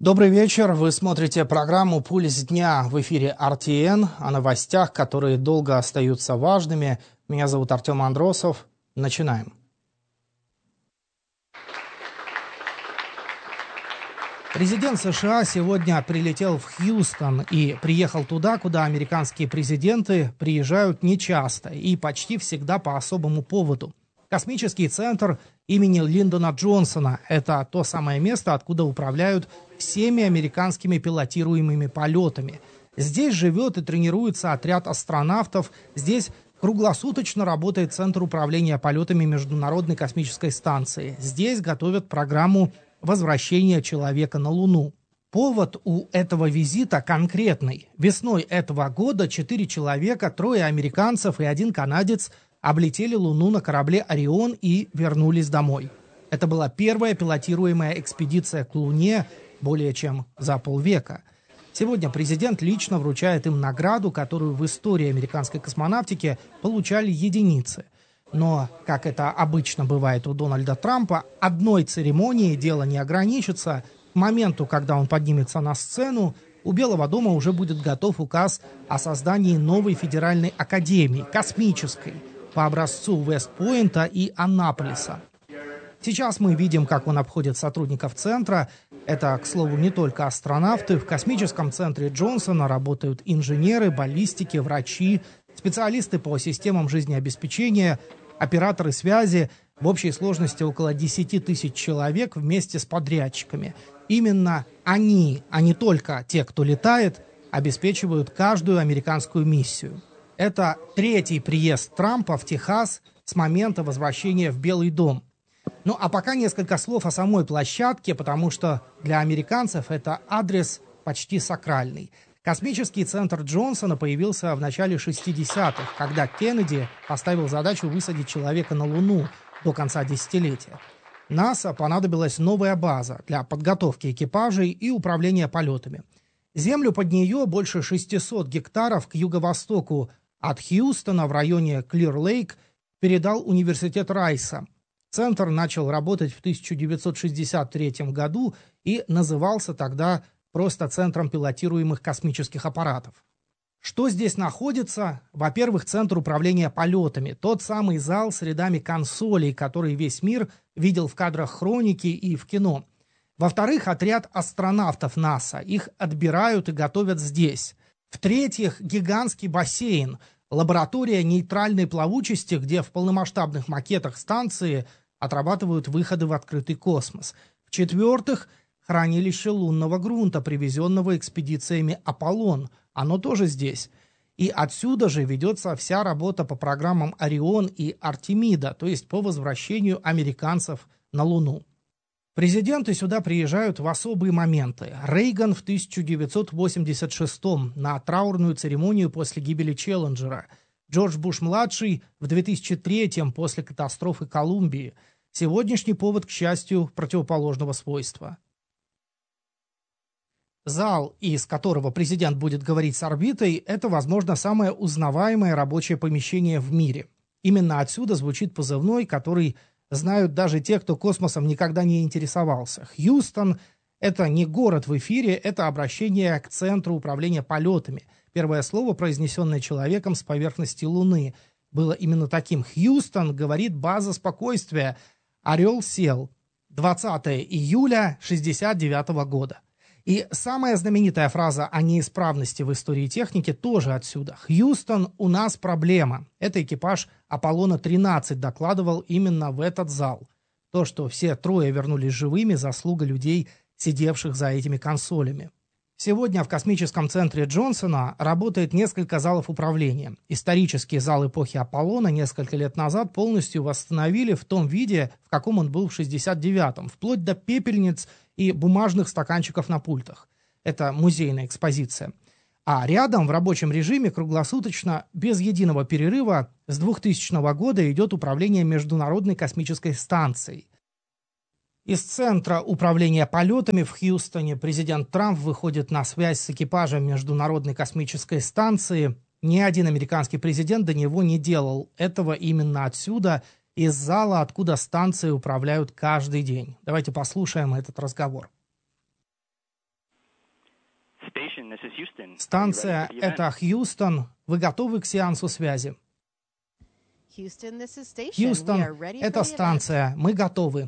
Добрый вечер. Вы смотрите программу «Пульс дня» в эфире RTN о новостях, которые долго остаются важными. Меня зовут Артем Андросов. Начинаем. Президент США сегодня прилетел в Хьюстон и приехал туда, куда американские президенты приезжают нечасто и почти всегда по особому поводу. Космический центр имени Линдона Джонсона – это то самое место, откуда управляют всеми американскими пилотируемыми полетами. Здесь живет и тренируется отряд астронавтов, здесь круглосуточно работает Центр управления полетами Международной космической станции. Здесь готовят программу возвращения человека на Луну. Повод у этого визита конкретный. Весной этого года 4 человека, 3 американцев и 1 канадец облетели Луну на корабле «Орион» и вернулись домой. Это была первая пилотируемая экспедиция к Луне более чем за полвека. Сегодня президент лично вручает им награду, которую в истории американской космонавтики получали единицы. Но, как это обычно бывает у Дональда Трампа, одной церемонией дело не ограничится. К моменту, когда он поднимется на сцену, у Белого дома уже будет готов указ о создании новой федеральной академии, космической, по образцу Вест-Пойнта и Аннаполиса. Сейчас мы видим, как он обходит сотрудников центра. Это, к слову, не только астронавты. В космическом центре Джонсона работают инженеры, баллистики, врачи, специалисты по системам жизнеобеспечения, операторы связи. В общей сложности около 10 тысяч человек вместе с подрядчиками. Именно они, а не только те, кто летает, обеспечивают каждую американскую миссию. Это 3-й приезд Трампа в Техас с момента возвращения в Белый дом. Ну а пока несколько слов о самой площадке, потому что для американцев это адрес почти сакральный. Космический центр Джонсона появился в начале 60-х, когда Кеннеди поставил задачу высадить человека на Луну до конца десятилетия. НАСА понадобилась новая база для подготовки экипажей и управления полетами. Землю под нее больше 600 гектаров к юго-востоку от Хьюстона в районе Клир-Лейк передал университет Райса. Центр начал работать в 1963 году и назывался тогда просто Центром пилотируемых космических аппаратов. Что здесь находится? Во-первых, Центр управления полетами. Тот самый зал с рядами консолей, который весь мир видел в кадрах хроники и в кино. Во-вторых, отряд астронавтов НАСА. Их отбирают и готовят здесь. В-третьих, гигантский бассейн. Лаборатория нейтральной плавучести, где в полномасштабных макетах станции отрабатывают выходы в открытый космос. В-четвертых, хранилище лунного грунта, привезенного экспедициями «Аполлон». Оно тоже здесь. И отсюда же ведется вся работа по программам «Орион» и «Артемида», то есть по возвращению американцев на Луну. Президенты сюда приезжают в особые моменты. Рейган в 1986-м на траурную церемонию после гибели Челленджера. Джордж Буш-младший в 2003-м после катастрофы Колумбии. Сегодняшний повод, к счастью, противоположного свойства. Зал, из которого президент будет говорить с орбитой, это, возможно, самое узнаваемое рабочее помещение в мире. Именно отсюда звучит позывной, который знают даже те, кто космосом никогда не интересовался. Хьюстон – это не город в эфире, это обращение к Центру управления полетами. Первое слово, произнесенное человеком с поверхности Луны, было именно таким. Хьюстон, говорит база спокойствия. Орел сел. 20 июля 1969 года. И самая знаменитая фраза о неисправности в истории техники тоже отсюда. «Хьюстон, у нас проблема». Это экипаж Аполлона-13 докладывал именно в этот зал. То, что все 3 вернулись живыми, заслуга людей, сидевших за этими консолями. Сегодня в космическом центре Джонсона работает несколько залов управления. Исторический зал эпохи Аполлона несколько лет назад полностью восстановили в том виде, в каком он был в 1969-м, вплоть до пепельниц и бумажных стаканчиков на пультах. Это музейная экспозиция. А рядом в рабочем режиме круглосуточно, без единого перерыва, с 2000 года идет управление Международной космической станцией. Из Центра управления полетами в Хьюстоне президент Трамп выходит на связь с экипажем Международной космической станции. Ни один американский президент до него не делал этого именно отсюда, из зала, откуда станции управляют каждый день. Давайте послушаем этот разговор. Станция — это Хьюстон. Вы готовы к сеансу связи? Хьюстон — это станция. Мы готовы.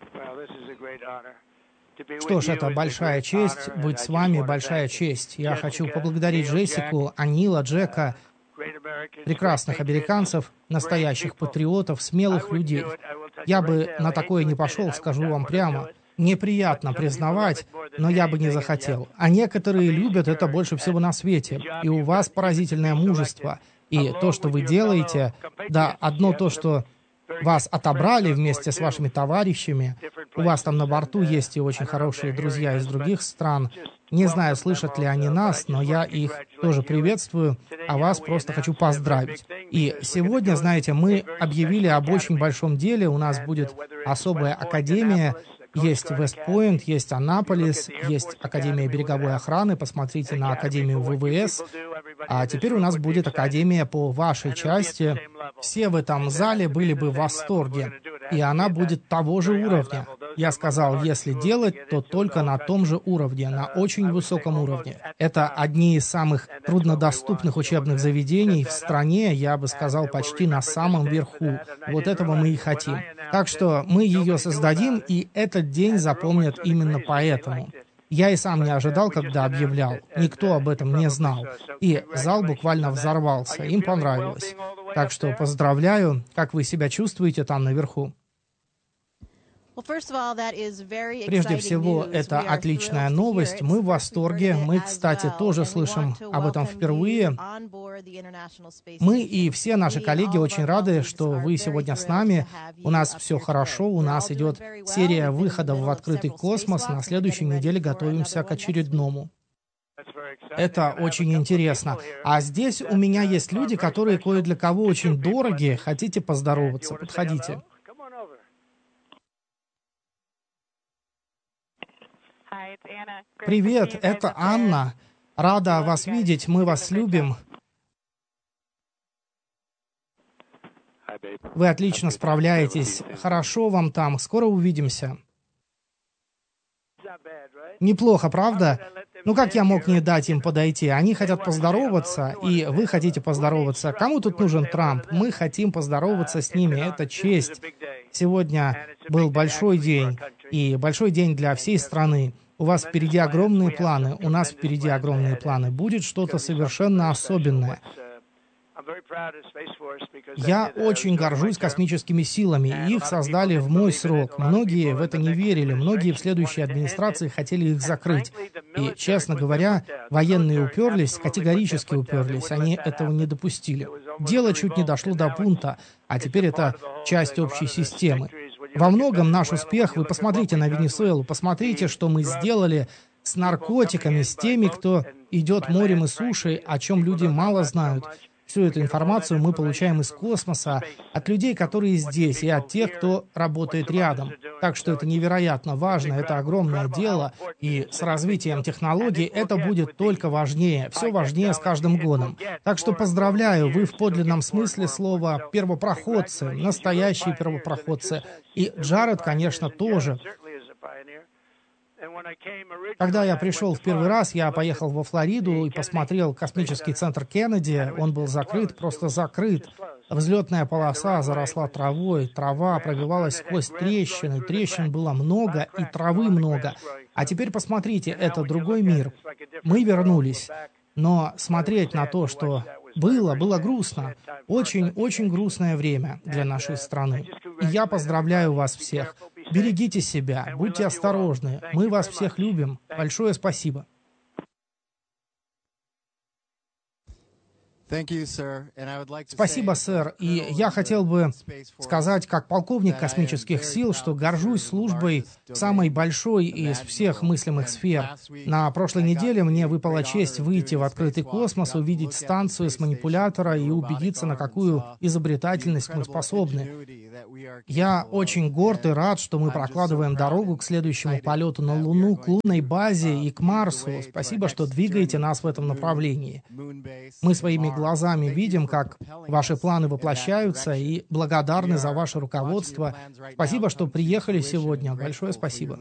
Что ж, это большая честь. Быть с вами — большая честь. Я хочу поблагодарить Джессику, Анила, Джека, прекрасных американцев, настоящих патриотов, смелых людей. Я бы на такое не пошел, скажу вам прямо. Неприятно признавать, но я бы не захотел. А некоторые любят это больше всего на свете. И у вас поразительное мужество. И то, что вы делаете, да, одно то, что вас отобрали вместе с вашими товарищами. У вас там на борту есть и очень хорошие друзья из других стран. Не знаю, слышат ли они нас, но я их тоже приветствую, а вас просто хочу поздравить. И сегодня, знаете, мы объявили об очень большом деле. У нас будет особая академия. Есть Вест-Пойнт, есть Аннаполис, есть Академия береговой охраны. Посмотрите на Академию ВВС. А теперь у нас будет Академия по вашей части. Все в этом зале были бы в восторге. И она будет того же уровня. Я сказал, если делать, то только на том же уровне, на очень высоком уровне. Это одни из самых труднодоступных учебных заведений в стране, я бы сказал, почти на самом верху. Вот этого мы и хотим. Так что мы ее создадим, и этот день запомнят именно поэтому. Я и сам не ожидал, когда объявлял. Никто об этом не знал. И зал буквально взорвался. Им понравилось. Так что поздравляю. Как вы себя чувствуете там наверху? Прежде всего, это отличная новость. Мы в восторге. Мы, кстати, тоже слышим об этом впервые. Мы и все наши коллеги очень рады, что вы сегодня с нами. У нас все хорошо. У нас идет серия выходов в открытый космос. На следующей неделе готовимся к очередному. Это очень интересно. А здесь у меня есть люди, которые кое для кого очень дороги. Хотите поздороваться? Подходите. Привет, это Анна. Рада вас видеть, мы вас любим. Вы отлично справляетесь. Хорошо вам там. Скоро увидимся. Неплохо, правда? Ну как я мог не дать им подойти? Они хотят поздороваться, и вы хотите поздороваться. Кому тут нужен Трамп? Мы хотим поздороваться с ними. Это честь. Сегодня был большой день, и большой день для всей страны. У вас впереди огромные планы, у нас впереди огромные планы. Будет что-то совершенно особенное. Я очень горжусь космическими силами. Их создали в мой срок. Многие в это не верили. Многие в следующей администрации хотели их закрыть. И, честно говоря, военные уперлись, категорически уперлись. Они этого не допустили. Дело чуть не дошло до бунта, а теперь это часть общей системы. Во многом наш успех, вы посмотрите на Венесуэлу, посмотрите, что мы сделали с наркотиками, с теми, кто идет морем и сушей, о чем люди мало знают. Всю эту информацию мы получаем из космоса, от людей, которые здесь, и от тех, кто работает рядом. Так что это невероятно важно, это огромное дело, и с развитием технологий это будет только важнее, все важнее с каждым годом. Так что поздравляю, вы в подлинном смысле слова первопроходцы, настоящие первопроходцы. И Джаред, конечно, тоже. Когда я пришел в первый раз, я поехал во Флориду и посмотрел космический центр Кеннеди. Он был закрыт, просто закрыт. Взлетная полоса заросла травой, трава пробивалась сквозь трещины, трещин было много и травы много. А теперь посмотрите, это другой мир. Мы вернулись. Но смотреть на то, что было грустно. Очень грустное время для нашей страны. И я поздравляю вас всех. Берегите себя, будьте осторожны. Мы вас всех любим. Большое спасибо. Спасибо, сэр. И я хотел бы сказать, как полковник космических сил, что горжусь службой самой большой из всех мыслимых сфер. На прошлой неделе мне выпала честь выйти в открытый космос, увидеть станцию с манипулятора и убедиться, на какую изобретательность мы способны. Я очень горд и рад, что мы прокладываем дорогу к следующему полету на Луну, к лунной базе и к Марсу. Спасибо, что двигаете нас в этом направлении. Мы своими глазами глазами видим, как ваши планы воплощаются, и благодарны за ваше руководство. Спасибо, что приехали сегодня. Большое спасибо.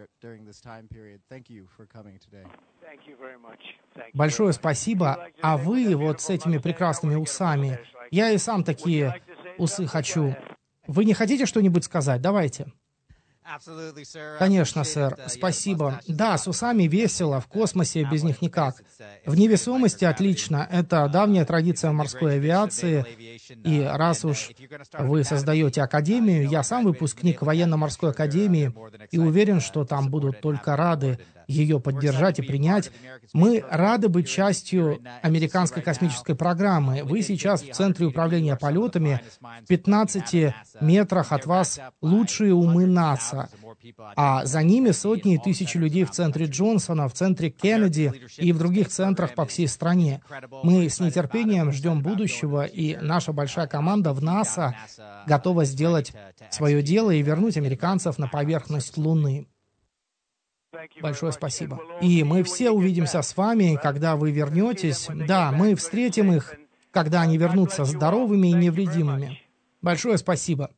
Большое спасибо. А вы вот с этими прекрасными усами, я и сам такие усы хочу. Вы не хотите что-нибудь сказать? Давайте. Конечно, сэр. Спасибо. Да, с усами весело, в космосе без них никак. В невесомости отлично. Это давняя традиция морской авиации. И раз уж вы создаете академию, я сам выпускник военно-морской академии и уверен, что там будут только рады ее поддержать и принять. Мы рады быть частью американской космической программы. Вы сейчас в Центре управления полетами, в 15 метрах от вас лучшие умы НАСА. А за ними сотни и тысячи людей в Центре Джонсона, в Центре Кеннеди и в других центрах по всей стране. Мы с нетерпением ждем будущего, и наша большая команда в НАСА готова сделать свое дело и вернуть американцев на поверхность Луны. Большое спасибо. И мы все увидимся с вами, когда вы вернетесь. Да, мы встретим их, когда они вернутся здоровыми и невредимыми. Большое спасибо.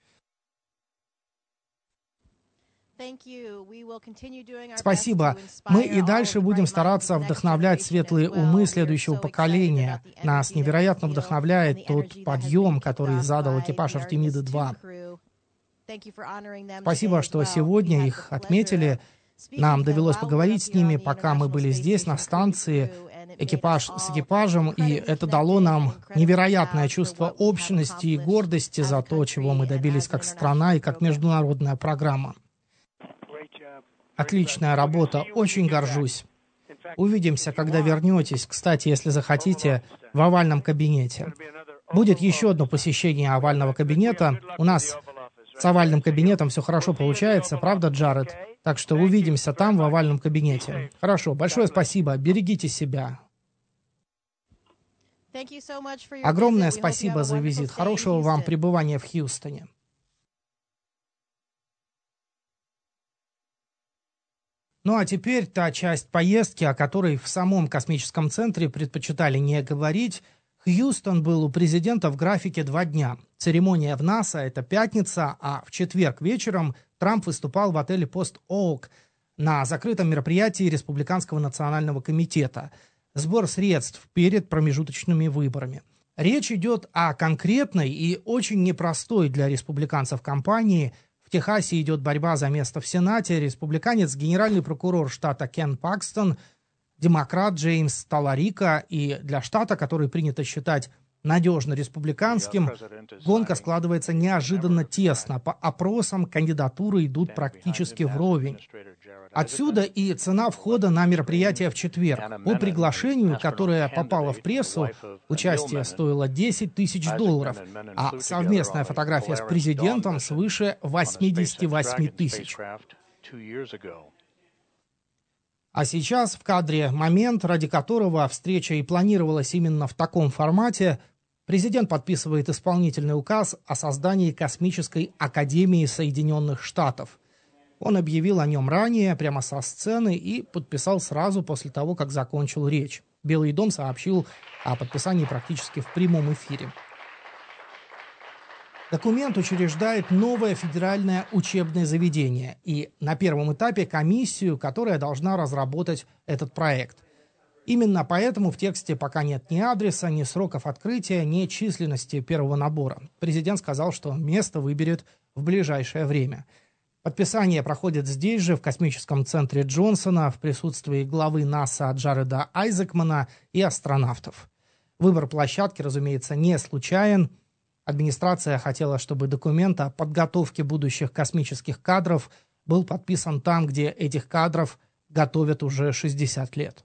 Спасибо. Мы и дальше будем стараться вдохновлять светлые умы следующего поколения. Нас невероятно вдохновляет тот подъем, который задал экипаж Артемиды-2. Спасибо, что сегодня их отметили. Нам довелось поговорить с ними, пока мы были здесь, на станции, экипаж с экипажем, и это дало нам невероятное чувство общности и гордости за то, чего мы добились как страна и как международная программа. Отличная работа, очень горжусь. Увидимся, когда вернетесь, кстати, если захотите, в овальном кабинете. Будет еще одно посещение овального кабинета. У нас с овальным кабинетом все хорошо получается, правда, Джаред? Так что увидимся там, в овальном кабинете. Хорошо, большое спасибо, берегите себя. Огромное спасибо за визит. Хорошего вам пребывания в Хьюстоне. Ну а теперь та часть поездки, о которой в самом космическом центре предпочитали не говорить. Хьюстон был у президента в графике 2 дня. Церемония в НАСА — это пятница, а в четверг вечером Трамп выступал в отеле Пост-Оук на закрытом мероприятии Республиканского национального комитета. Сбор средств перед промежуточными выборами. Речь идет о конкретной и очень непростой для республиканцев кампании. В Техасе идет борьба за место в Сенате. Республиканец, генеральный прокурор штата Кен Пакстон, демократ Джеймс Таларика, и для штата, который принято считать надежно республиканским, гонка складывается неожиданно тесно. По опросам кандидатуры идут практически вровень. Отсюда и цена входа на мероприятие в четверг. По приглашению, которое попало в прессу, участие стоило $10 тысяч, а совместная фотография с президентом свыше 88 тысяч. А сейчас в кадре момент, ради которого встреча и планировалась именно в таком формате. Президент подписывает исполнительный указ о создании Космической Академии Соединенных Штатов. Он объявил о нем ранее, прямо со сцены, и подписал сразу после того, как закончил речь. Белый дом сообщил о подписании практически в прямом эфире. Документ учреждает новое федеральное учебное заведение и на первом этапе комиссию, которая должна разработать этот проект. Именно поэтому в тексте пока нет ни адреса, ни сроков открытия, ни численности первого набора. Президент сказал, что место выберет в ближайшее время. Подписание проходит здесь же, в космическом центре Джонсона, в присутствии главы НАСА Джареда Айзекмана и астронавтов. Выбор площадки, разумеется, не случайен. Администрация хотела, чтобы документ о подготовке будущих космических кадров был подписан там, где этих кадров готовят уже 60 лет.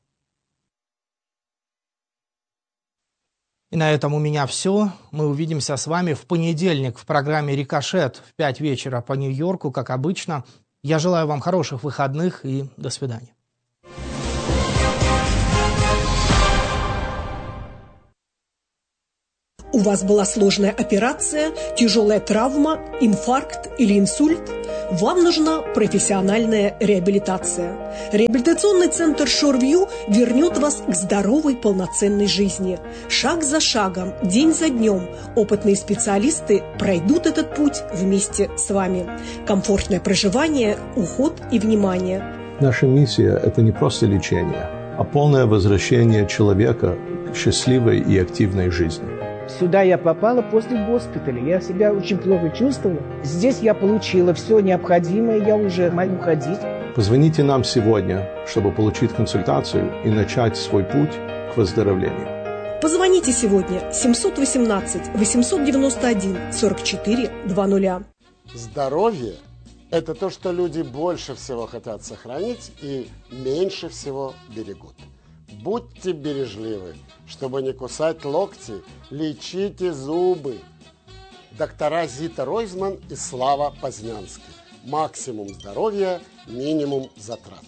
И на этом у меня все. Мы увидимся с вами в понедельник в программе «Рикошет» в 5 вечера по Нью-Йорку, как обычно. Я желаю вам хороших выходных и до свидания. У вас была сложная операция, тяжелая травма, инфаркт или инсульт? Вам нужна профессиональная реабилитация. Реабилитационный центр Shoreview вернет вас к здоровой полноценной жизни. Шаг за шагом, день за днем опытные специалисты пройдут этот путь вместе с вами. Комфортное проживание, уход и внимание. Наша миссия – это не просто лечение, а полное возвращение человека к счастливой и активной жизни. Сюда я попала после госпиталя. Я себя очень плохо чувствовала. Здесь я получила все необходимое, я уже могу ходить. Позвоните нам сегодня, чтобы получить консультацию и начать свой путь к выздоровлению. Позвоните сегодня 718-891-44-00. Здоровье – это то, что люди больше всего хотят сохранить и меньше всего берегут. Будьте бережливы, чтобы не кусать локти, лечите зубы. Доктора Зита Ройзман и Слава Познянский. Максимум здоровья, минимум затрат.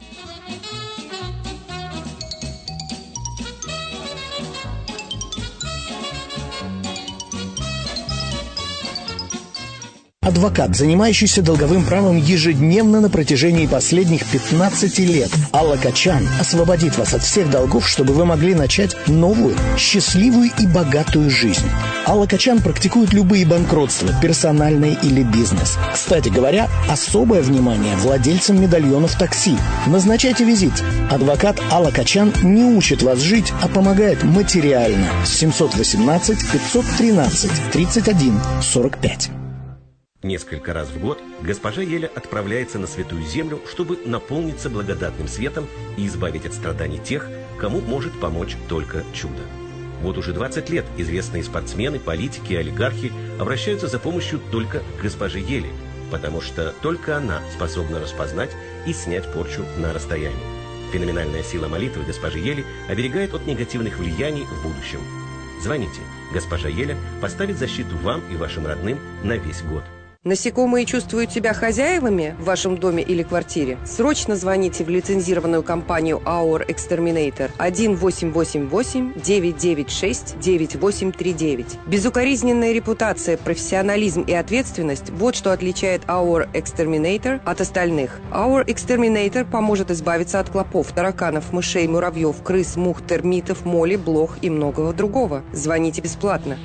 Адвокат, занимающийся долговым правом ежедневно на протяжении последних 15 лет. Алла Качан освободит вас от всех долгов, чтобы вы могли начать новую, счастливую и богатую жизнь. Алла Качан практикует любые банкротства, персональные или бизнес. Кстати говоря, особое внимание владельцам медальонов такси. Назначайте визит. Адвокат Алла Качан не учит вас жить, а помогает материально. 718-513-31-45. Несколько раз в год госпожа Еля отправляется на Святую Землю, чтобы наполниться благодатным светом и избавить от страданий тех, кому может помочь только чудо. Вот уже 20 лет известные спортсмены, политики и олигархи обращаются за помощью только к госпоже Еле, потому что только она способна распознать и снять порчу на расстоянии. Феноменальная сила молитвы госпожи Ели оберегает от негативных влияний в будущем. Звоните. Госпожа Еля поставит защиту вам и вашим родным на весь год. Насекомые чувствуют себя хозяевами в вашем доме или квартире? Срочно звоните в лицензированную компанию Our Exterminator 1-888-996-9839. Безукоризненная репутация, профессионализм и ответственность – вот что отличает Our Exterminator от остальных. Our Exterminator поможет избавиться от клопов, тараканов, мышей, муравьев, крыс, мух, термитов, моли, блох и многого другого. Звоните бесплатно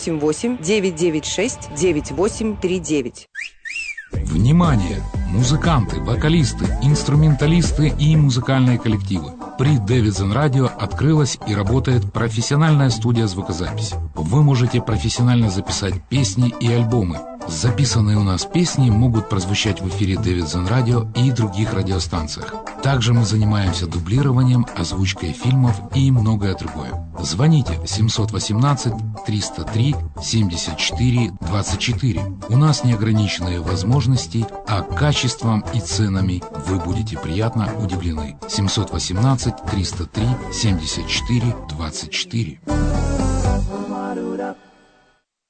1-888-996-9839. Внимание! Музыканты, вокалисты, инструменталисты и музыкальные коллективы. При Davidson Radio открылась и работает профессиональная студия звукозаписи. Вы можете профессионально записать песни и альбомы. Записанные у нас песни могут прозвучать в эфире Davidson Radio и других радиостанциях. Также мы занимаемся дублированием, озвучкой фильмов и многое другое. Звоните 718-303-74-24. У нас неограниченные возможности, а качеством и ценами вы будете приятно удивлены. 718-303-74-24.